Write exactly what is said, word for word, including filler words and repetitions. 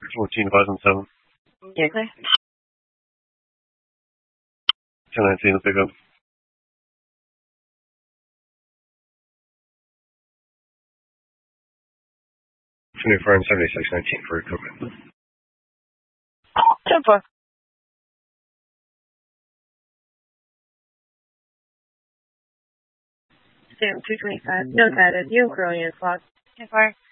fourteen five and seven. Yeah, clear. ten nineteen, pick up. twenty-four and seventy-six nineteen for recovery. ten four. Sam two twenty-five. No guided. You curling your clock. ten four.